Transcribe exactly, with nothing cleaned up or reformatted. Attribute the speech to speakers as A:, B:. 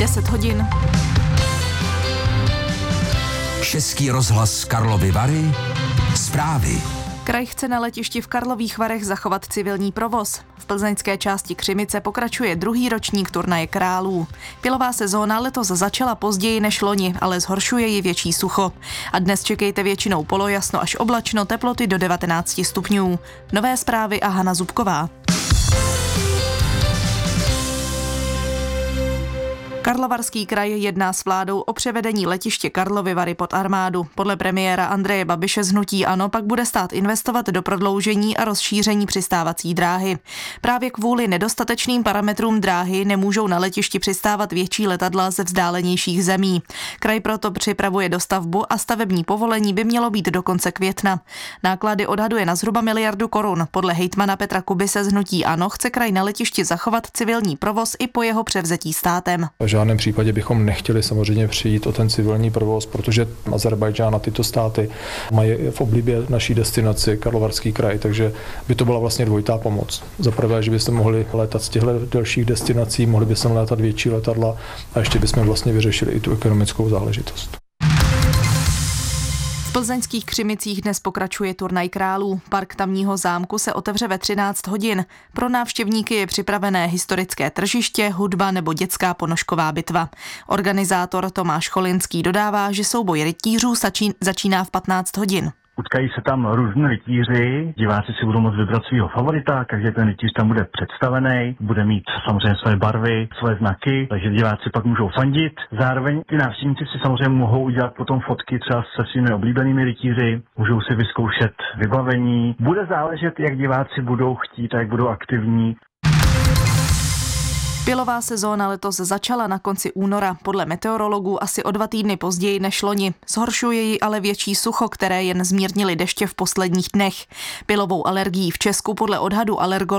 A: deset hodin.
B: Český rozhlas Karlovy Vary. Zprávy.
A: Kraj chce na letišti v Karlových Varech zachovat civilní provoz. V plzeňské části Křimice pokračuje druhý ročník turnaje králů. Pilová sezóna letos začala později než loni, ale zhoršuje ji větší sucho. A dnes čekejte většinou polojasno až oblačno, teploty do devatenáct stupňů. Nové zprávy a Hana Zubková. Karlovarský kraj jedná s vládou o převedení letiště Karlovy Vary pod armádu. Podle premiéra Andreje Babiše z hnutí ANO pak bude stát investovat do prodloužení a rozšíření přistávací dráhy. Právě kvůli nedostatečným parametrům dráhy nemůžou na letišti přistávat větší letadla ze vzdálenějších zemí. Kraj proto připravuje dostavbu a stavební povolení by mělo být do konce května. Náklady odhaduje na zhruba miliardu korun. Podle hejtmana Petra Kubise z hnutí ANO chce kraj na letišti zachovat civilní provoz i po jeho převzetí státem.
C: V žádném případě bychom nechtěli samozřejmě přijít o ten civilní provoz, protože Azerbajdžán a tyto státy mají v oblibě naší destinaci Karlovarský kraj, takže by to byla vlastně dvojitá pomoc. Za prvé, že byste mohli létat z těchto dalších destinací, mohli byste létat větší letadla a ještě bychom vlastně vyřešili i tu ekonomickou záležitost.
A: V plzeňských Křimicích dnes pokračuje turnaj králů. Park tamního zámku se otevře ve třináct hodin. Pro návštěvníky je připravené historické tržiště, hudba nebo dětská ponožková bitva. Organizátor Tomáš Cholinský dodává, že souboj rytířů začíná v patnáct hodin.
D: Utkají se tam různí rytíři, diváci si budou moct vybrat svého favorita, každý ten rytíř tam bude představený, bude mít samozřejmě své barvy, své znaky, takže diváci pak můžou fandit. Zároveň ty návštěvníci si samozřejmě mohou udělat potom fotky třeba se svými oblíbenými rytíři, můžou si vyzkoušet vybavení. Bude záležet, jak diváci budou chtít a jak budou aktivní.
A: Pilová sezóna letos začala na konci února, podle meteorologů asi o dva týdny později než loni. Zhoršuje ji ale větší sucho, které jen zmírnily deště v posledních dnech. Pilovou alergií v Česku podle odhadu alergologů